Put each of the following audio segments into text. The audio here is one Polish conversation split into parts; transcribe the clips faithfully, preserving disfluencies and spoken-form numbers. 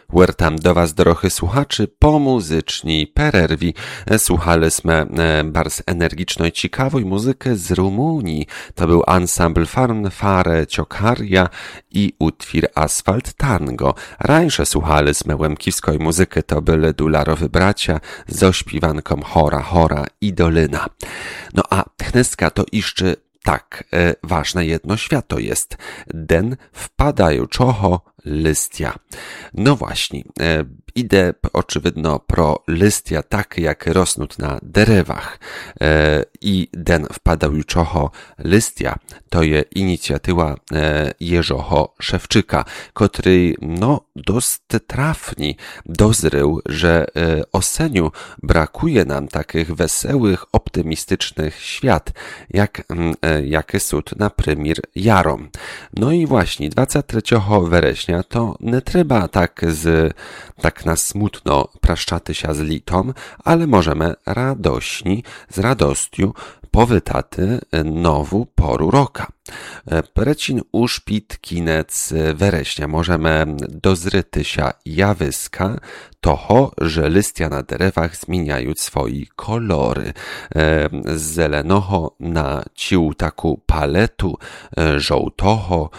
Wertam do Was, drodzy słuchaczy, po muzycznej pererwi. Słuchaliśmy bardzo energiczną i ciekawą muzykę z Rumunii. To był ensemble Fanfare Ciokaria i utwór Asfalt Tango. Rańsze słuchaliśmy łemkiwskiej muzyki, to byli dularowy bracia z ośpiewanką Hora Hora i Dolina. No a dneska to jeszcze tak e, ważne jedno święto jest. Den wpadajuczego listia. No właśnie, e, idę oczywiście pro listia takie, jak rosną na derewach. E, I den wpadajuczego listia to je inicjatywa e, Jerzego Szewczyka, który no dość trafnie dozrył, że e, oseniu brakuje nam takich wesołych, optymistycznych świat, jak e, jakie są na premier jarom. No i właśnie dwudziestego trzeciego września to nie trzeba tak z tak na smutno praszczaty się z litą, ale możemy radośni, z radością powitaty nową poru roka. Precin uszpit kinec września możemy dozryty się jawyska toho, że listia na derewach zmieniają swoje kolory. Z zelenoho na ciu taką paletu żołtoho,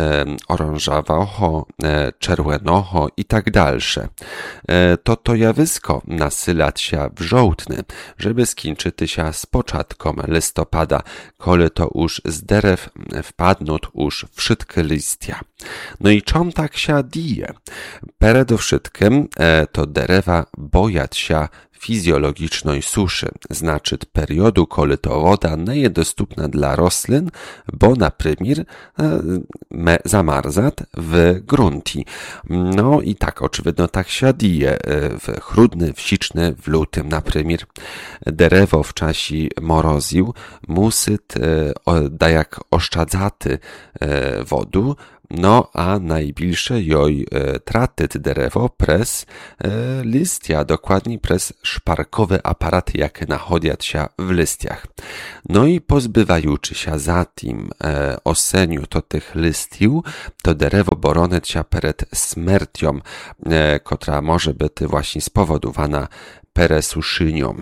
orążowego, czerwonego i tak dalsze. To to jawysko nasylać się w żołtny, żeby skończyć się z początkom listopada, kole to już z derew wpadną już wszystkie listia. No i czym tak się dzieje? Przede wszystkim to derewa bojać się fizjologicznej suszy, znaczy periodu, kole to woda nie jest dostępna dla roślin, bo na premier e, zamarzat w grunti. No i tak, oczywiście tak się dzieje w chrudny, w siczny, w lutym na premier. Derewo w czasie moroziu musi e, dajak oszczadzaty e, wodu, no a najbliższe joj e, tratyt derewo pres e, listia, dokładnie pres szparkowe aparaty, jakie nachodziat się w listiach. No i pozbywajuczy się za tym e, oseniu to tych listiów, to derewo boronet się przed śmiercią, e, która może być właśnie spowodowana peresuszynią.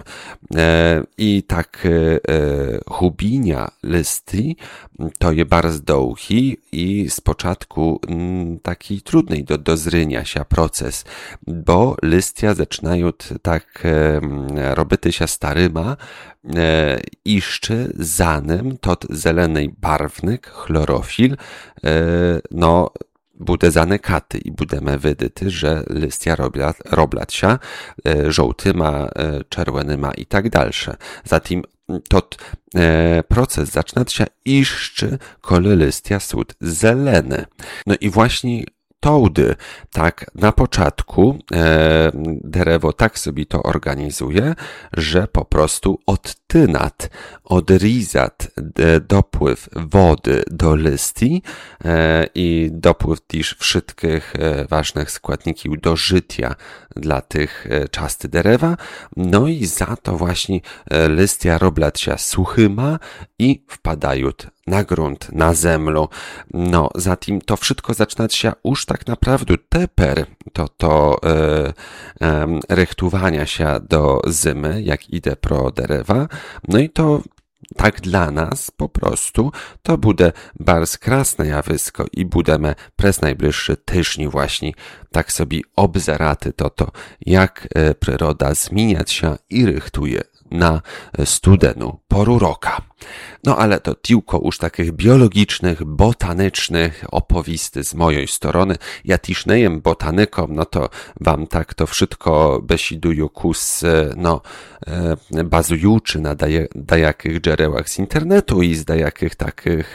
E, I tak e, hubinia listy to je bardzo długi i z początku m, taki trudny do dozrynia się proces, bo listia zaczynają tak e, robić się staryma, e, jeszcze zanim tot zelenej barwnik, chlorofil, e, no bude zanekaty i budeme widyty, że listia roblat, roblat się e, żołtyma, e, czerwonyma i tak dalsze. Zatem tot e, proces zaczyna się jeszcze, kole listia są zelene. No i właśnie tołdy, tak na początku e, derewo tak sobie to organizuje, że po prostu odtynat, odrizat e, dopływ wody do listii e, i dopływ też wszystkich e, ważnych składników do życia dla tych e, czasty derewa. No i za to właśnie e, listia roblat się suchyma i wpadają na grunt, na zemlu. No, zatem to wszystko zaczyna się już tak naprawdę teper, to to e, e, rychtowania się do zimy, jak idę pro derewa. No i to tak dla nas po prostu to bude bardzo krasne jawysko i budemy przez najbliższy tydzień właśnie tak sobie obzeraty to to, jak e, przyroda zmieniać się i rychtuje na studenu poru roka. No ale to tylko już takich biologicznych, botanycznych opowisty z mojej strony. Ja też nie jem botanyką, no to wam tak to wszystko besiduju kus, no, e, bazujuczy na daje, dajakich dżerełach z internetu i z dajakich takich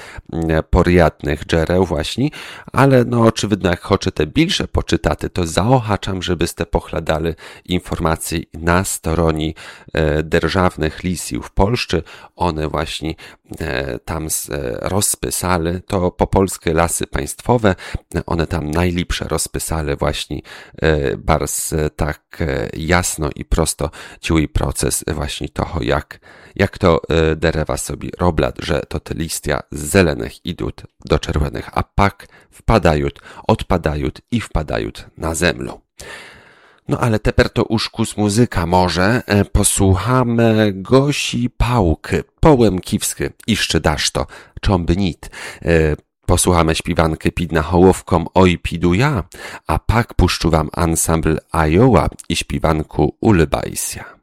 e, porjadnych dżereł właśnie, ale no oczywiście jak chcecie bliższe poczytaty, to zaochaczam, żebyście pochladali informacji na stronie e, dzierżawnych lisów w Polsce o one właśnie tam rozpysali, to po polskie lasy państwowe, one tam najlepsze rozpysali właśnie bardzo tak jasno i prosto ciły proces właśnie toho, jak, jak to derewa sobie robią, że to te listia z zelenych idą do czerwonych, a pak wpadają, odpadają i wpadają na zemlę. No ale teper to uszkus muzyka może, posłuchamy Gosi Pałki, połem kiwsky, iszczy dasz to, czomby nit. Posłuchamy śpiewankę pid na hołowką Oj pidu ja, a pak puszczu wam ansambl Iowa i śpiewanku Ulybajsia.